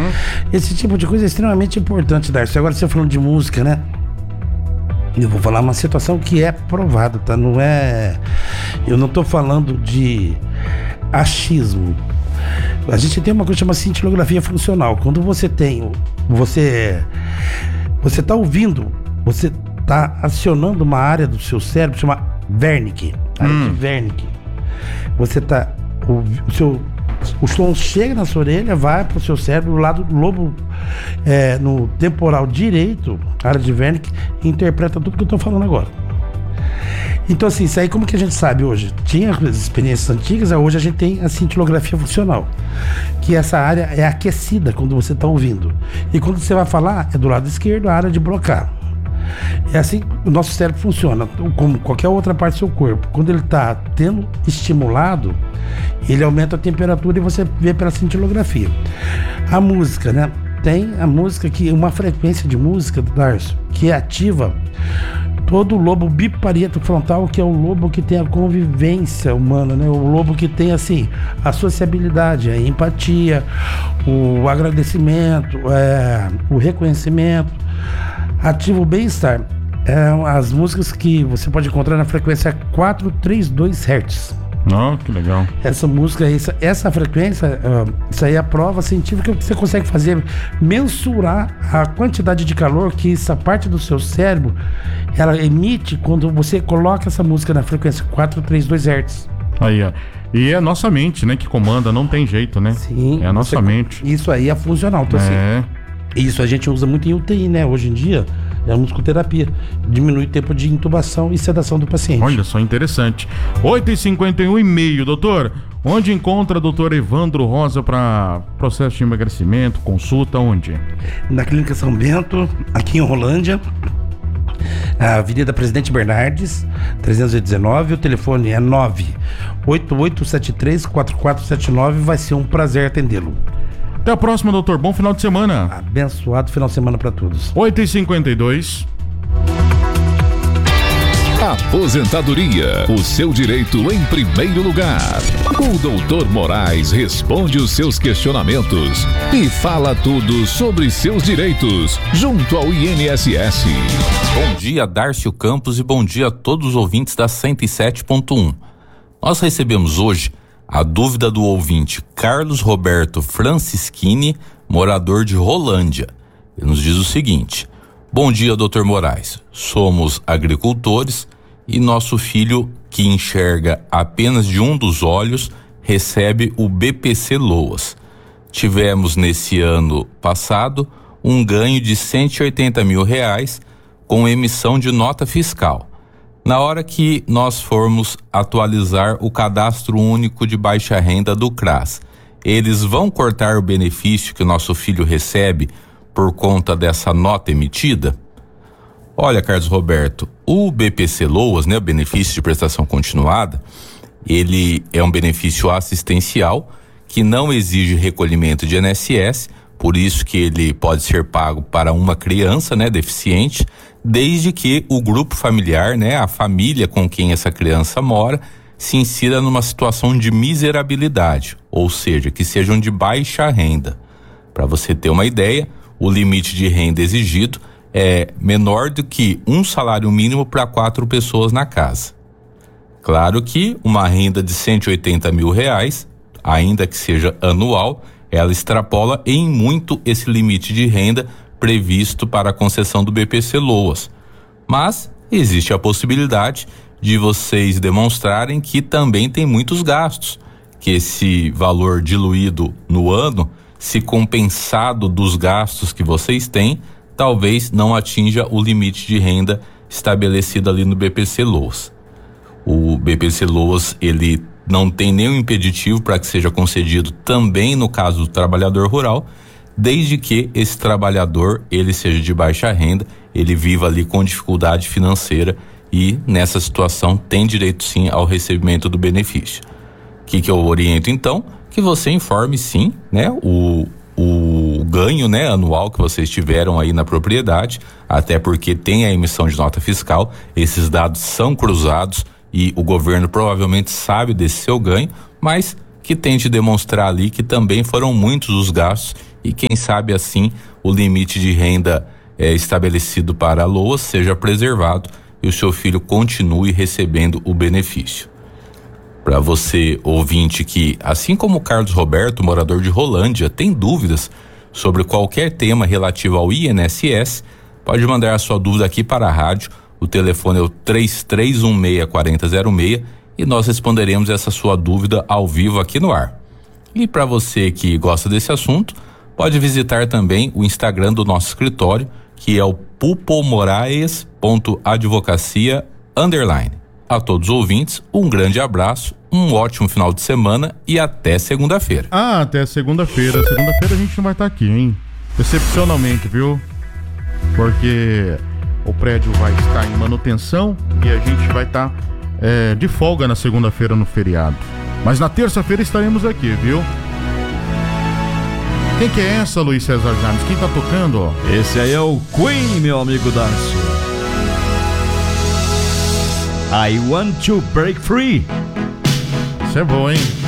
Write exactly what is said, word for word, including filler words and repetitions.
Esse tipo de coisa é extremamente importante, Darcy. Agora você falando de música, né? Eu vou falar uma situação que é provada, tá? Não é... Eu não tô falando de achismo. A gente tem uma coisa que chama cintilografia funcional. Quando você tem... Você... Você tá ouvindo... Você tá acionando uma área do seu cérebro, chama Wernicke. Área hum. de Wernicke. Você tá... O, o seu... O som chega na sua orelha, vai pro seu cérebro, do lado do lobo, é, no temporal direito, área de Wernicke, e interpreta tudo que eu tô falando agora. Então, assim, isso aí como que a gente sabe hoje? Tinha as experiências antigas, hoje a gente tem a cintilografia funcional, que essa área é aquecida quando você tá ouvindo. E quando você vai falar, é do lado esquerdo, a área de blocar. É assim que o nosso cérebro funciona, como qualquer outra parte do seu corpo. Quando ele está tendo estimulado, ele aumenta a temperatura e você vê pela cintilografia. A música, né? Tem a música que uma frequência de música, Darcio, que ativa todo o lobo biparieto frontal, que é o lobo que tem a convivência humana, né? O lobo que tem, assim, a sociabilidade, a empatia, o agradecimento, é, o reconhecimento. Ativa o bem-estar. É, as músicas que você pode encontrar na frequência quatrocentos e trinta e dois hertz. Oh, que legal. Essa música, essa, essa frequência, uh, isso aí é a prova científica que você consegue fazer, mensurar a quantidade de calor que essa parte do seu cérebro ela emite quando você coloca essa música na frequência quatrocentos e trinta e dois hertz. Aí, ó. E é a nossa mente, né, que comanda, não tem jeito, né? Sim. É a nossa você, mente. Isso aí é funcional, então, é. assim. Isso a gente usa muito em U T I, né? Hoje em dia, é a musicoterapia. Diminui o tempo de intubação e sedação do paciente. Olha só, interessante. oito e cinquenta e um e meio, doutor. Onde encontra o doutor Evandro Rosa para processo de emagrecimento, consulta, onde? Na Clínica São Bento, aqui em Rolândia. A Avenida Presidente Bernardes, trezentos e dezenove. O telefone é nove oito oito sete três quatro quatro sete nove. Vai ser um prazer atendê-lo. Até a próxima, doutor. Bom final de semana. Abençoado final de semana para todos. oito e cinquenta e dois. Aposentadoria. O seu direito em primeiro lugar. O doutor Moraes responde os seus questionamentos e fala tudo sobre seus direitos junto ao I N S S. Bom dia, Darcio Campos, e bom dia a todos os ouvintes da cento e sete ponto um. Nós recebemos hoje a dúvida do ouvinte Carlos Roberto Francischini, morador de Rolândia. Ele nos diz o seguinte: bom dia, doutor Moraes. Somos agricultores e nosso filho, que enxerga apenas de um dos olhos, recebe o B P C Loas. Tivemos nesse ano passado um ganho de cento e oitenta mil reais com emissão de nota fiscal. Na hora que nós formos atualizar o cadastro único de baixa renda do CRAS, eles vão cortar o benefício que o nosso filho recebe por conta dessa nota emitida? Olha, Carlos Roberto, o B P C Loas, né, o benefício de prestação continuada, ele é um benefício assistencial que não exige recolhimento de I N S S, por isso que ele pode ser pago para uma criança, né, deficiente, desde que o grupo familiar, né, a família com quem essa criança mora, se insira numa situação de miserabilidade, ou seja, que sejam de baixa renda. Para você ter uma ideia, o limite de renda exigido é menor do que um salário mínimo para quatro pessoas na casa. Claro que uma renda de cento e oitenta mil reais, ainda que seja anual, ela extrapola em muito esse limite de renda previsto para a concessão do B P C Loas. Mas existe a possibilidade de vocês demonstrarem que também tem muitos gastos, que esse valor diluído no ano, se compensado dos gastos que vocês têm, talvez não atinja o limite de renda estabelecido ali no B P C Loas. O B P C Loas, ele não tem nenhum impeditivo para que seja concedido também no caso do trabalhador rural, desde que esse trabalhador ele seja de baixa renda, ele viva ali com dificuldade financeira e nessa situação tem direito sim ao recebimento do benefício. O que que eu oriento então? Que você informe sim, né, o, o ganho, né, anual que vocês tiveram aí na propriedade, até porque tem a emissão de nota fiscal, esses dados são cruzados e o governo provavelmente sabe desse seu ganho, mas que tente demonstrar ali que também foram muitos os gastos e quem sabe assim o limite de renda é, estabelecido para a L O A seja preservado e o seu filho continue recebendo o benefício. Para você, ouvinte, que, assim como o Carlos Roberto, morador de Rolândia, tem dúvidas sobre qualquer tema relativo ao I N S S, pode mandar a sua dúvida aqui para a rádio. O telefone é o três três um seis, quatro zero zero seis e nós responderemos essa sua dúvida ao vivo aqui no ar. E para você que gosta desse assunto, pode visitar também o Instagram do nosso escritório, que é o pupomoraes ponto advocacia underline. A todos os ouvintes, um grande abraço, um ótimo final de semana e até segunda-feira. Ah, até segunda-feira. Segunda-feira a gente não vai estar aqui, hein? Excepcionalmente, viu? Porque o prédio vai estar em manutenção e a gente vai estar é, de folga na segunda-feira no feriado. Mas na terça-feira estaremos aqui, viu? Quem que é essa, Luiz César James? Quem tá tocando, ó? Esse aí é o Queen, meu amigo Darcio. I want to break free. Isso é bom, hein?